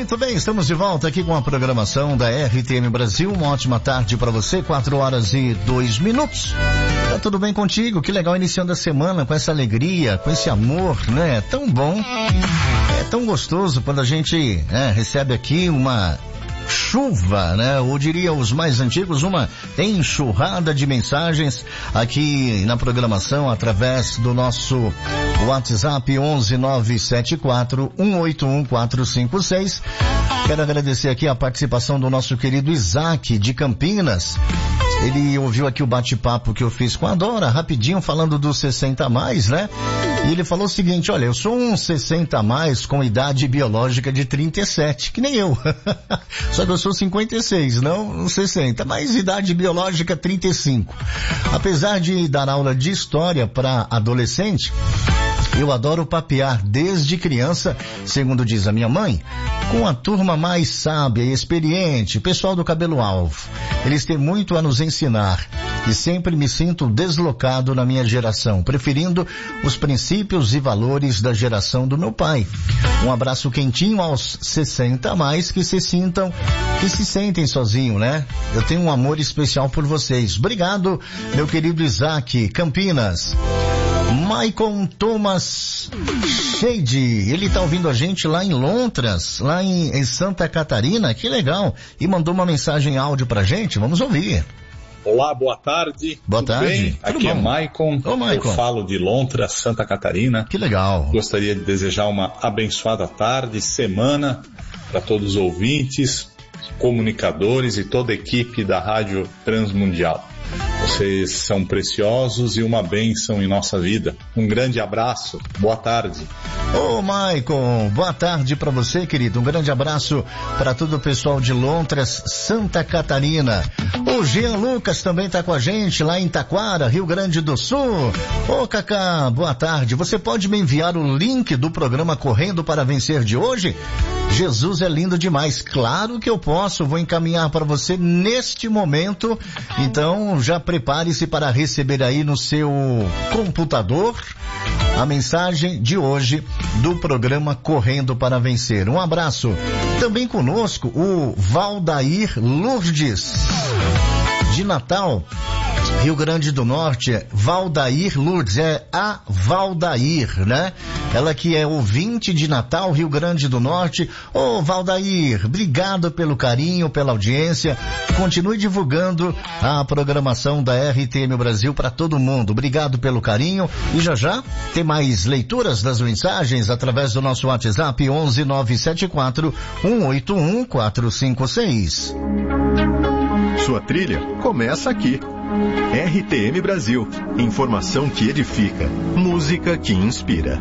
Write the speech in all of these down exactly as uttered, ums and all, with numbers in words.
Muito bem, estamos de volta aqui com a programação da R T M Brasil. Uma ótima tarde para você, quatro horas e dois minutos. Tá tudo bem contigo? Que legal iniciando a semana com essa alegria, com esse amor, né? É tão bom, é tão gostoso quando a gente é, recebe aqui uma chuva, né? Ou diria os mais antigos, uma enxurrada de mensagens aqui na programação através do nosso WhatsApp onze nove sete quatro um oito um quatro cinco seis. Quero agradecer aqui a participação do nosso querido Isaac de Campinas. Ele ouviu aqui o bate-papo que eu fiz com a Dora, rapidinho, falando dos sessenta a mais, né? E ele falou o seguinte: olha, eu sou um sessenta a mais com idade biológica de trinta e sete, que nem eu. Só que eu sou cinquenta e seis, não sessenta, mas idade biológica trinta e cinco. Apesar de dar aula de história para adolescente, eu adoro papear desde criança, segundo diz a minha mãe, com a turma mais sábia e experiente, pessoal do cabelo alvo. Eles têm muito a nos ensinar e sempre me sinto deslocado na minha geração, preferindo os princípios e valores da geração do meu pai. Um abraço quentinho aos sessenta a mais que se sintam, que se sentem sozinhos, né? Eu tenho um amor especial por vocês. Obrigado, meu querido Isaac, Campinas. Maicon Thomas Shade, ele tá ouvindo a gente lá em Lontras, lá em, em Santa Catarina, que legal, e mandou uma mensagem áudio pra gente, vamos ouvir. Olá, boa tarde. Boa Tudo tarde. Bem? Tudo Aqui bom? é Maicon, Ô, Maicon. Eu falo de Lontras, Santa Catarina. Que legal. Gostaria de desejar uma abençoada tarde, semana, para todos os ouvintes, comunicadores e toda a equipe da Rádio Transmundial. Vocês são preciosos e uma bênção em nossa vida. Um grande abraço, boa tarde. Ô, Maicon, boa tarde para você, querido. Um grande abraço para todo o pessoal de Lontras, Santa Catarina. O Jean Lucas também tá com a gente lá em Taquara, Rio Grande do Sul. Ô, Cacá, boa tarde. Você pode me enviar o link do programa Correndo para Vencer de hoje? Jesus é lindo demais. Claro que eu posso, vou encaminhar para você neste momento. Então, já prepare-se para receber aí no seu computador a mensagem de hoje do programa Correndo para Vencer. Um abraço. Também conosco o Valdair Lourdes, de Natal, Rio Grande do Norte. É Valdair Lourdes, é a Valdair, né? Ela que é ouvinte de Natal, Rio Grande do Norte. Ô, oh, Valdair, obrigado pelo carinho, pela audiência. Continue divulgando a programação da R T M Brasil para todo mundo. Obrigado pelo carinho. E já já tem mais leituras das mensagens através do nosso WhatsApp onze nove sete quatro um oito um quatro cinco seis. Sua trilha começa aqui. R T M Brasil. Informação que edifica. Música que inspira.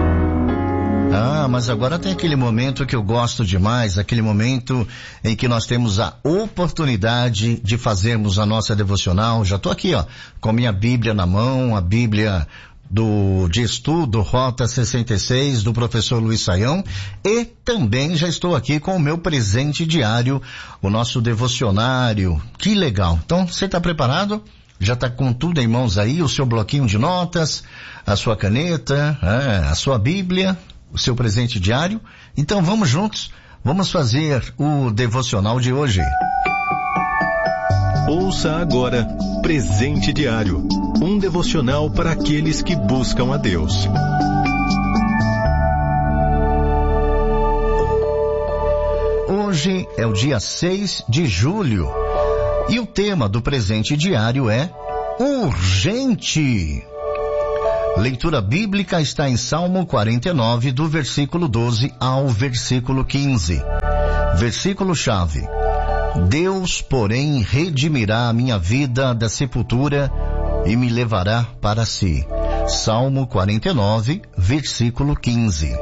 Ah, mas agora tem aquele momento que eu gosto demais, aquele momento em que nós temos a oportunidade de fazermos a nossa devocional. Já estou aqui, ó, com minha Bíblia na mão, a Bíblia do, de estudo, Rota sessenta e seis, do professor Luiz Saião, e também já estou aqui com o meu presente diário, o nosso devocionário. Que legal. Então, você está preparado? Já está com tudo em mãos aí, o seu bloquinho de notas, a sua caneta, é, a sua Bíblia, o seu presente diário? Então vamos juntos, vamos fazer o devocional de hoje. Ouça agora Presente Diário, um devocional para aqueles que buscam a Deus. Hoje é o dia seis de julho e o tema do presente diário é urgente. Leitura bíblica está em Salmo quarenta e nove, do versículo doze ao versículo quinze. Versículo-chave: Deus, porém, redimirá a minha vida da sepultura e me levará para si. Salmo quarenta e nove, versículo quinze.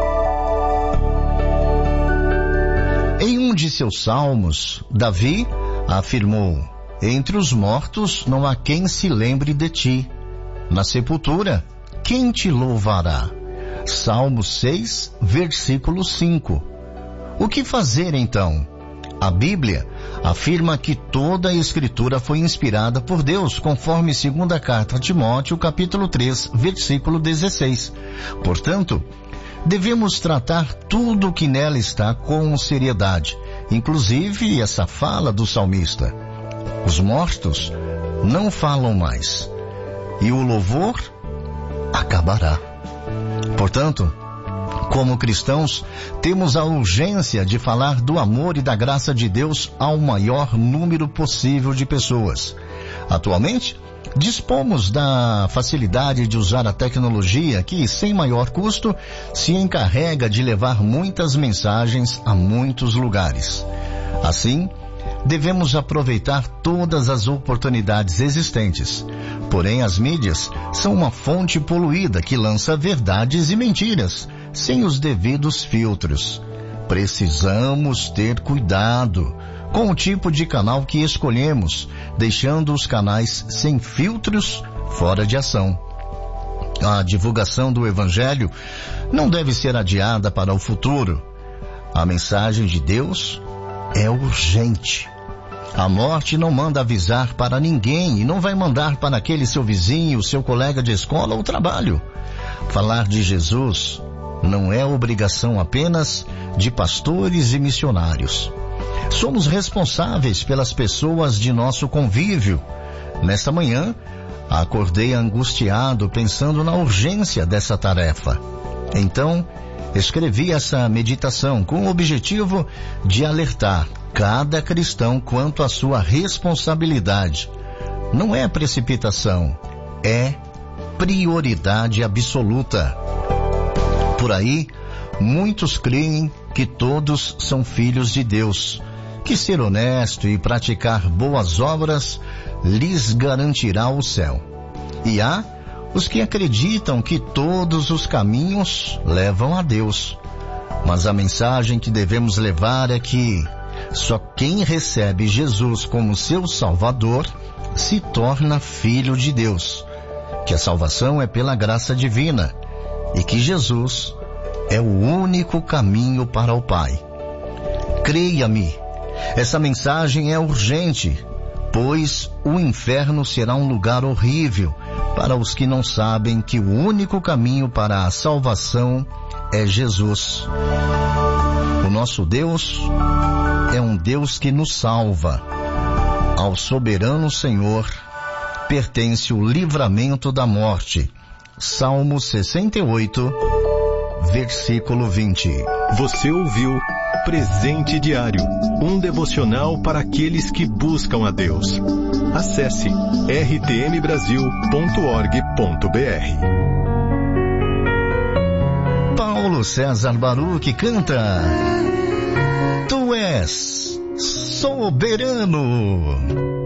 Em um de seus salmos, Davi afirmou: entre os mortos não há quem se lembre de ti. Na sepultura, quem te louvará? Salmo seis, versículo cinco. O que fazer então? A Bíblia afirma que toda a Escritura foi inspirada por Deus, conforme segunda carta a Timóteo, capítulo três, versículo dezesseis. Portanto, devemos tratar tudo o que nela está com seriedade, inclusive essa fala do salmista. Os mortos não falam mais, e o louvor acabará. Portanto, como cristãos, temos a urgência de falar do amor e da graça de Deus ao maior número possível de pessoas. Atualmente, dispomos da facilidade de usar a tecnologia que, sem maior custo, se encarrega de levar muitas mensagens a muitos lugares. Assim, devemos aproveitar todas as oportunidades existentes. Porém, as mídias são uma fonte poluída que lança verdades e mentiras, sem os devidos filtros. Precisamos ter cuidado com o tipo de canal que escolhemos, deixando os canais sem filtros fora de ação. A divulgação do Evangelho não deve ser adiada para o futuro. A mensagem de Deus é urgente. A morte não manda avisar para ninguém e não vai mandar para aquele seu vizinho, seu colega de escola ou trabalho. Falar de Jesus não é obrigação apenas de pastores e missionários. Somos responsáveis pelas pessoas de nosso convívio. Nesta manhã, acordei angustiado pensando na urgência dessa tarefa. Então, escrevi essa meditação com o objetivo de alertar cada cristão quanto à sua responsabilidade. Não é precipitação, é prioridade absoluta. Por aí, muitos creem que todos são filhos de Deus, que ser honesto e praticar boas obras lhes garantirá o céu. E há os que acreditam que todos os caminhos levam a Deus. Mas a mensagem que devemos levar é que só quem recebe Jesus como seu Salvador se torna filho de Deus, que a salvação é pela graça divina e que Jesus é o único caminho para o Pai. Creia-me, essa mensagem é urgente, pois o inferno será um lugar horrível para os que não sabem que o único caminho para a salvação é Jesus. O nosso Deus é um Deus que nos salva. Ao soberano Senhor pertence o livramento da morte. Salmo sessenta e oito, versículo vinte. Você ouviu Presente Diário, um devocional para aqueles que buscam a Deus. Acesse r t m brasil ponto org ponto b r. Paulo César Baruch canta: Tu és soberano.